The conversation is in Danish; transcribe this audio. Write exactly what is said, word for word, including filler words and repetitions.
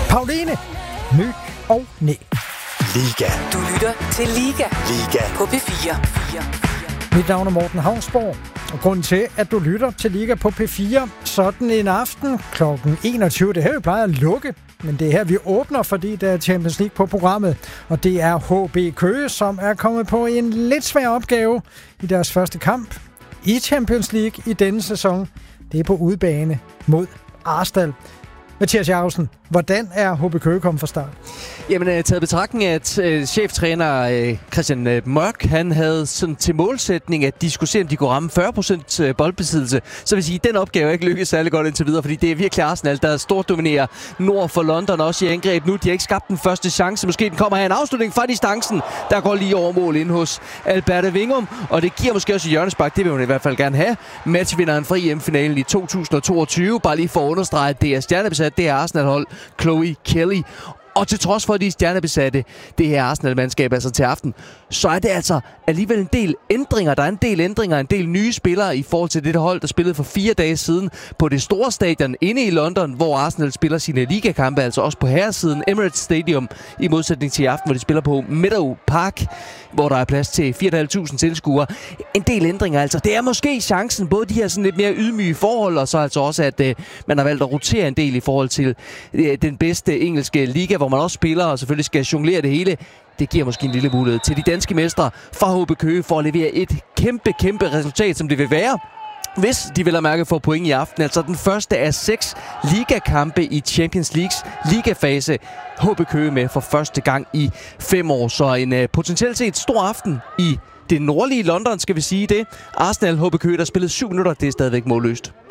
Pauline, Ny og Næ. Liga. Du lytter til Liga. Liga. På P fire. Mit navn er Morten Havnsborg, og grunden til, at du lytter til Liga på P fire sådan en aften klokken enogtyve, det her vi plejer at lukke, men det er her vi åbner, fordi der er Champions League på programmet, og det er H B Køge, som er kommet på en lidt svær opgave i deres første kamp i Champions League i denne sæson. Det er på udebane mod Arsenal. Mathias Jacobsen, hvordan er H B Køge kommet fra start? Jamen, taget betragtning af, at øh, cheftræner øh, Christian øh, Mørk, han havde sådan til målsætning, at de skulle se, om de kunne ramme fyrre procent øh, boldbesiddelse. Så vil sige, at den opgave er ikke lykkedes særlig godt indtil videre, fordi det er virkelig Arsenal, der stort dominerer nord for London, også i angreb nu. De har ikke skabt den første chance. Måske den kommer her en afslutning fra distancen, der går lige over mål ind hos Alberte Wingum, og det giver måske også et hjørnespark. Det vil man i hvert fald gerne have. Matchvinderen fra E M-finalen i to tusind og toogtyve, bare lige for at understrege, at det er stjernebesat, det er Arsenal-hold, Chloe Kelly. Og til trods for, at de er stjernebesatte, det her Arsenal-mandskab altså til aften, så er det altså alligevel en del ændringer. Der er en del ændringer, en del nye spillere i forhold til det der hold, der spillede for fire dage siden på det store stadion inde i London, hvor Arsenal spiller sine ligakampe, altså også på herresiden Emirates Stadium, i modsætning til i aften, hvor de spiller på Meadow Park, hvor der er plads til fire tusind fem hundrede tilskuere. En del ændringer altså. Det er måske chancen, både de her sådan lidt mere ydmyge forhold, og så altså også, at øh, man har valgt at rotere en del i forhold til øh, den bedste engelske liga, hvor man også spiller og selvfølgelig skal jonglere det hele. Det giver måske en lille mulighed til de danske mestre fra H B Køge for at levere et kæmpe, kæmpe resultat, som det vil være, hvis de vil have mærke for point i aften. Altså den første af seks ligakampe i Champions Leagues ligafase. H B Køge med for første gang i fem år. Så en uh, potentielt set stor aften i det nordlige London, skal vi sige det. Arsenal H B Køge, der spillede syv minutter, det er stadigvæk målløst.